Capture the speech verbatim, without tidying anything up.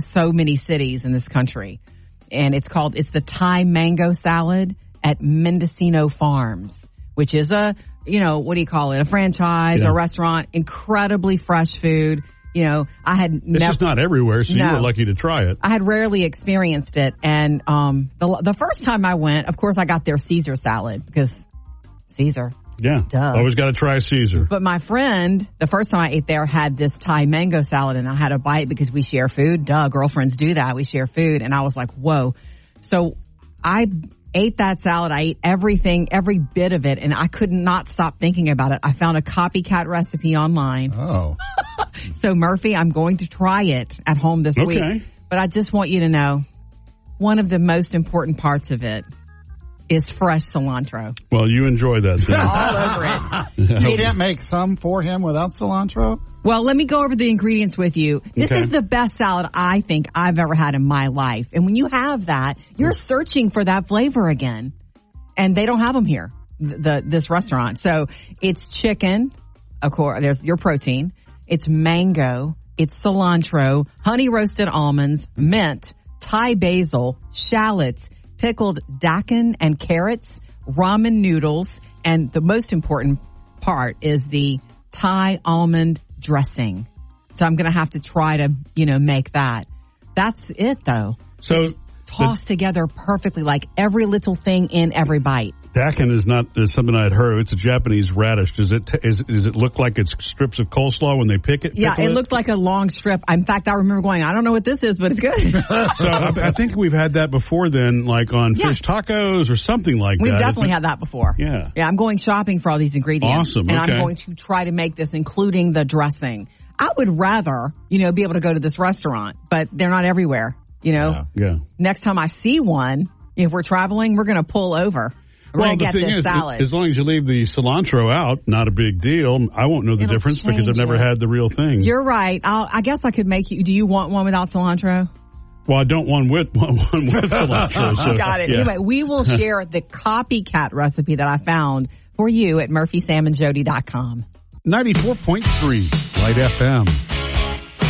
so many cities in this country. And it's called, it's the Thai mango salad at Mendocino Farms, which is a, you know, what do you call it? A franchise, yeah. a restaurant, incredibly fresh food. You know, I had It's never. just not everywhere, so No. you were lucky to try it. I had rarely experienced it. And um, the, the first time I went, of course, I got their Caesar salad because Caesar. Yeah. Duh. Always got to try Caesar. But my friend, the first time I ate there, had this Thai mango salad, and I had a bite because we share food. Duh, girlfriends do that. We share food. And I was like, whoa. So I ate that salad. I ate everything, every bit of it, and I could not stop thinking about it. I found a copycat recipe online. Oh. So, Murphy, I'm going to try it at home this Okay. week. But I just want you to know, one of the most important parts of it is fresh cilantro. Well, you enjoy that thing. All over it. You can't make some for him without cilantro? Well, let me go over the ingredients with you. This Okay. is the best salad I think I've ever had in my life. And when you have that, you're searching for that flavor again. And they don't have them here, the this restaurant. So it's chicken, of course, there's your protein. It's mango. It's cilantro, honey roasted almonds, mint, Thai basil, shallots, pickled daikon and carrots, ramen noodles, and the most important part is the Thai almond dressing. So I'm going to have to try to, you know, make that. That's it, though. So Tossed together perfectly, like every little thing in every bite. daikon is not is something I had heard. It's a Japanese radish. Does it t- is, does it look like it's strips of coleslaw when they pick it? Yeah, pickle it looked like a long strip. In fact, I remember going, I don't know what this is, but it's good. So I, I think we've had that before then, like on Yeah. fish tacos or something like We've that. definitely Isn't had that before. Yeah. Yeah, I'm going shopping for all these ingredients. Awesome, And I'm okay. going to try to make this, including the dressing. I would rather, you know, be able to go to this restaurant, but they're not everywhere, you know. Yeah. Yeah. Next time I see one, if we're traveling, we're going to pull over. We're Well, going to the get thing this is, salad. as long as you leave the cilantro out, not a big deal. I won't know the It'll difference because I've change never it. had the real thing. You're right. I'll, I guess I could make you. Do you want one without cilantro? Well, I don't want with one, one with cilantro. So, Got it. yeah. Anyway, we will share the copycat recipe that I found for you at murphy sam and jody dot com. ninety-four point three Light F M.